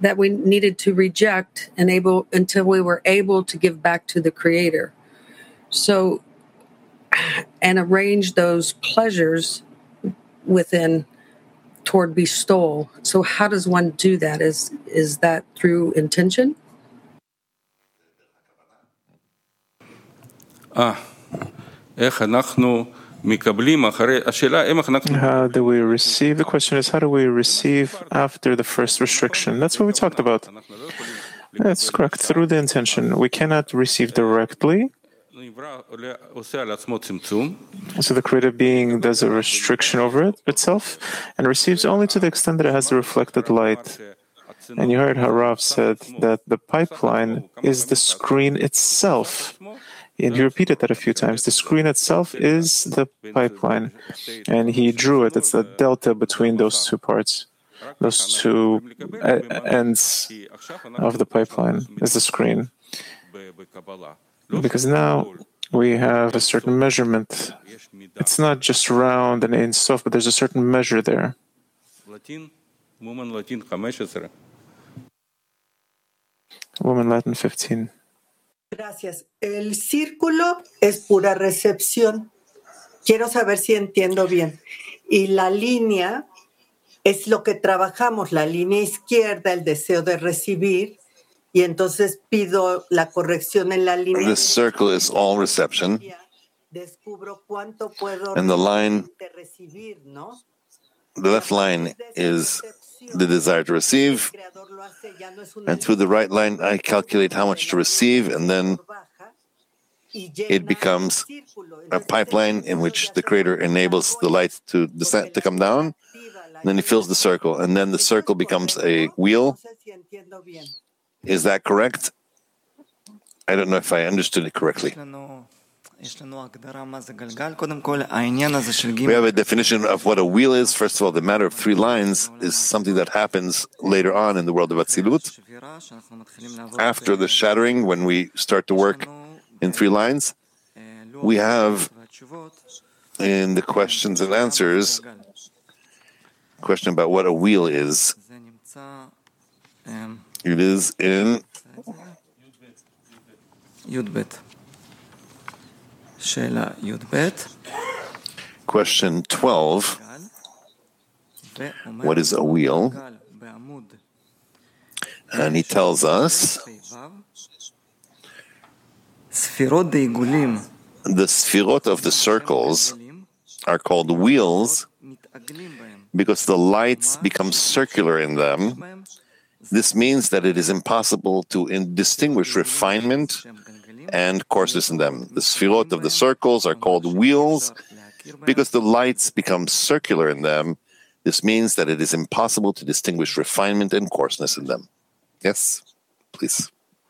that we needed to reject until we were able to give back to the Creator. So, and arrange those pleasures within toward bestowal. So how does one do that? Is that through intention? How do we receive? The question is, how do we receive after the first restriction? That's what we talked about. That's correct. Through the intention. We cannot receive directly. So the created being does a restriction over itself and receives only to the extent that it has the reflected light. And you heard how Rav said that the pipeline is the screen itself. And he repeated that a few times. The screen itself is the pipeline. And he drew it. It's the delta between those two parts. Those two ends of the pipeline is the screen. Because now we have a certain measurement. It's not just round and Ein Sof, but there's a certain measure there. Woman Latin 15. Gracias. El círculo es pura recepción. Quiero saber si entiendo bien. Y la línea es lo que trabajamos, la línea izquierda, el deseo de recibir. Y entonces pido la corrección en la línea. The circle is all reception. And the line, the left line is the desire to receive. And through the right line, I calculate how much to receive, and then it becomes a pipeline in which the Creator enables the light to descend, to come down. And then he fills the circle, and then the circle becomes a wheel. Is that correct? I don't know if I understood it correctly. We have a definition of what a wheel is. First of all, the matter of three lines is something that happens later on in the world of Atzilut. After the shattering, when we start to work in three lines, we have in the questions and answers a question about what a wheel is. It is in question 12. What is a wheel? And he tells us the sfirot of the circles are called wheels because the lights become circular in them. This means that it is impossible to distinguish refinement and coarseness in them. The sfirot of the circles are called wheels because the lights become circular in them. This means that it is impossible to distinguish refinement and coarseness in them. Yes, please.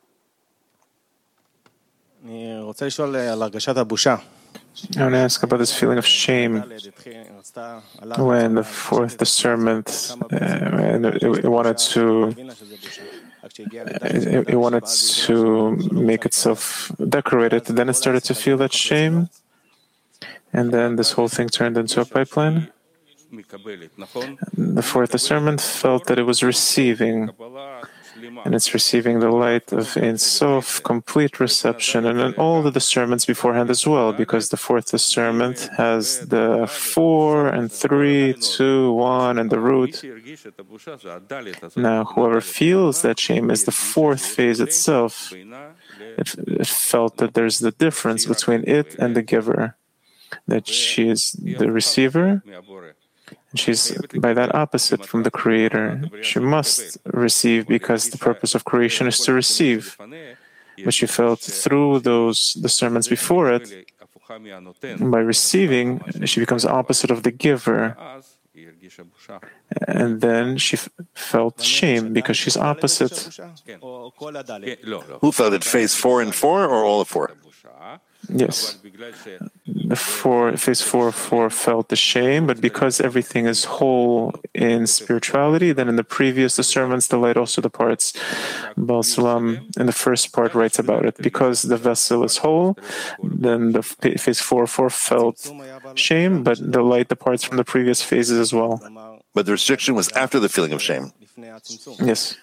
I want to ask about this feeling of shame when the fourth discernment it wanted to make itself decorated. Then it started to feel that shame, and then this whole thing turned into a pipeline. The fourth discernment felt that it was receiving, and it's receiving the light of Ein Sof, complete reception, and then all the discernments beforehand as well, because the fourth discernment has the 4 and 3, 2, 1, and the root. Now, whoever feels that shame is the fourth phase itself. It felt that there's the difference between it and the giver, that she is the receiver. She's by that opposite from the Creator. She must receive because the purpose of creation is to receive. But she felt through those discernments before it, by receiving, she becomes opposite of the giver. And then she felt shame because she's opposite. Who felt it? Phase 4 and 4 or all of 4? Yes. Phase 4 felt the shame, but because everything is whole in spirituality, then in the previous discernments, the light also departs. Baal Salam, in the first part, writes about it. Because the vessel is whole, then the phase 4 felt shame, but the light departs from the previous phases as well. But the restriction was after the feeling of shame. Yes.